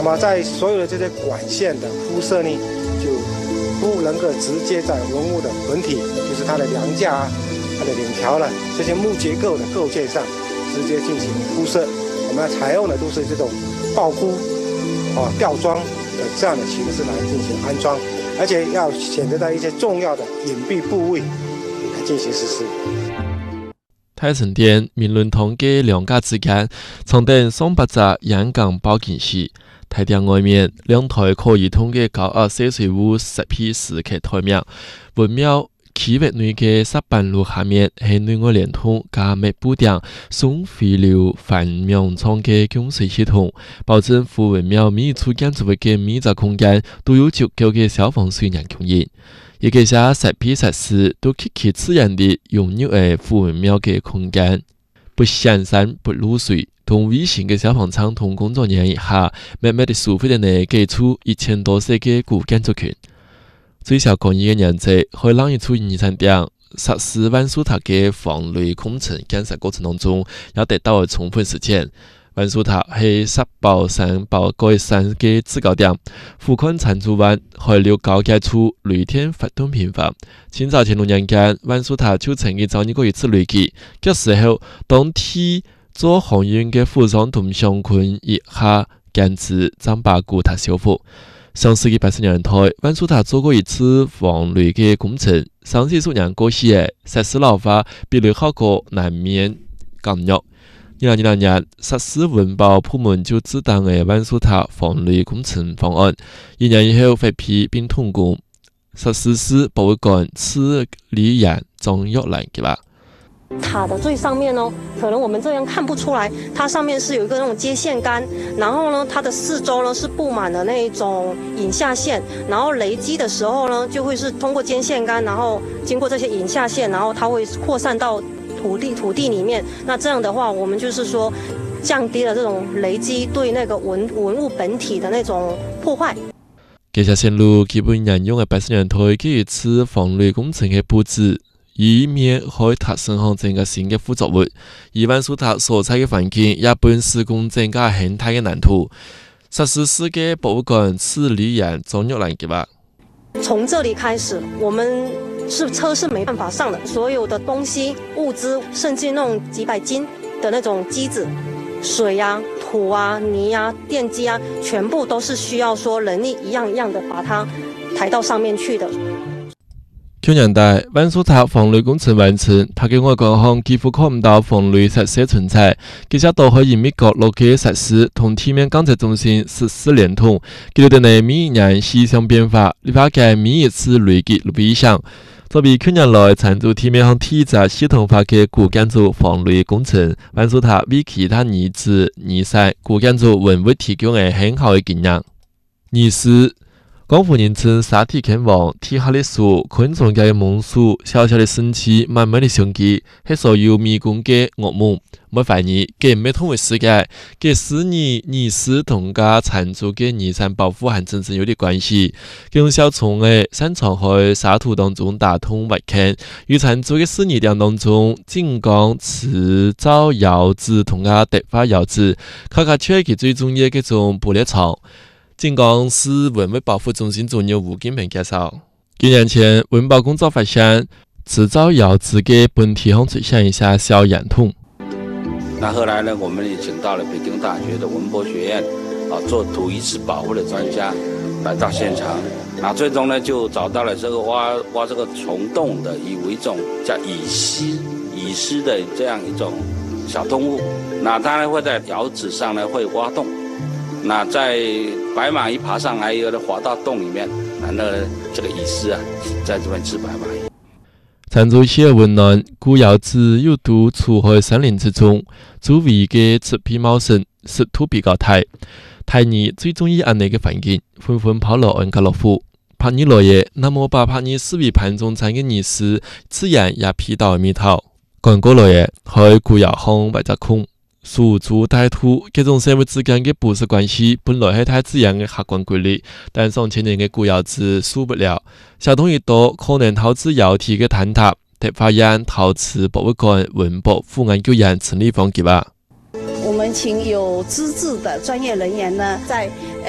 那么在所有的这些管线的铺设呢，就不能够直接在文物的本体，就是它的梁架啊、它的檩条了这些木结构的构件上直接进行铺设。我们采用的都是这种爆铺吊装的这样的形式来进行安装，而且要选择在一些重要的隐蔽部位来进行实施。 太神殿明伦堂嘅梁架之間，藏定200隻陽鋼包件石。太殿外面2台可移動嘅高壓射水壺石片石刻台面，文廟企域內嘅石板路下面係另外連通加密布頂送回流繁忙倉嘅供水系統，保證符文廟每一處建築物嘅每一個空間都有足夠嘅消防水源供應。而這些石片設施都極其自然地融入喺符文廟嘅空間，不閃山不漏水。同微型嘅消防廠同工作人員一下，慢慢地疏忽地呢給出1000多歲嘅古建築群。最小工藝嘅年紀，可以讓一處遺產點實施萬樹塔嘅防雷工程建設過程當中，要得到充分實踐。萬樹塔係石寶山寶蓋山嘅制高點，俯瞰長竹灣海流高階處，雷電發動頻繁。清朝乾隆年間，萬樹塔就曾經遭遇過一次雷擊，這時候當天做航運嘅服裝同相關一下建設將把古塔修復。上世紀80年代，萬樹塔做過一次防雷嘅工程，30年過去嘅設施老化，避雷效果難免減弱。2002年，實施文保部門就制定嘅萬樹塔防雷工程方案，1年以後獲批並通過，實施是博物館次里岩中藥蘭計劃。 塔的最上面呢，可能我们这样看不出来，它上面是有一个那种接线杆，然后呢，它的四周呢是布满了那种引下线，然后雷击的时候呢，就会是通过接线杆，然后经过这些引下線，然後它會擴散到土地里面。那這樣的話，我們就是說降低了這種雷擊對那個文物本體的那種破壞。 這些線路基本沿用嘅80年代嘅一次防雷工程嘅佈置，以免開塔生行整個新嘅副作物。而萬樹塔所在嘅環境也本施工增加很大嘅難度。實施是嘅博物館次里岩中藥蘭計劃。 從這裡開始，我們車是沒辦法上的，所有的東西物資，甚至那種幾百斤的那種機子、水啊、土啊、泥啊、電機啊，全部都是需要說人力一樣一樣的把它抬到上面去的。 去年代，萬樹塔防雷工程完成，它嘅外觀上幾乎看唔到防雷設施存在，這些都可以密角落嘅設施同地面鋼鐵中心實施連通，佢哋呢每一年氣象變化，立法嘅每一次雷擊都不一樣。作為去年來參與地面上第一隻系統化嘅古建築防雷工程，萬樹塔為其他兒子、兒婿古建築文物提供嘅很好嘅經驗。二是廣府人稱沙體坑王，地下的樹、昆蟲界嘅猛樹、小小的生氣，慢慢的升級，係所有迷宮嘅噩夢。冇懷疑，佢唔係同一世界，佢是你是同家參與嘅遺產保護和真正有啲關係。佢用小蟲嘅擅長喺沙土當中打通挖坑，與參與嘅事業點當中，井岡、池沼、窯子同家突發窯子，卡卡出佢最中意嘅種玻璃廠。井岡市文物保護中心主任吳金平介紹，幾年前文保工作發現，池沼窯子嘅本體上出現一下小煙囪。 那後來呢，我們也請到了北京大學的文博學院做土遺址保護的專家來到現場，那最終呢就找到了這個挖這個蟲洞的有一種叫蟻蝨的這樣一種小動物，那它呢會在窯址上呢會挖洞。那在白螞蟻爬上來以後呢，滑到洞裡面，然後呢，這個蟻蝨在這邊吃白螞蟻。 長洲縣雲南古窯址又獨處喺森林之中，周圍嘅植被茂盛，濕度比較大。太兒最中意安呢個環境，紛紛跑落安家樂福。拍你落葉，那麼把拍你視為盤中餐嘅蟻蝨，自然也劈到面頭。趕過落葉，喺古窯巷圍着空。樹竹大土，這種社會之間嘅不是關係，本來係太自然嘅客觀規律，但2000年嘅古窯址受不了，小洞一多，可能導致窯體嘅坍塌。特發現陶瓷博物館文博副研究員陳立峰計劃。 我們請有資質的專業人員呢，在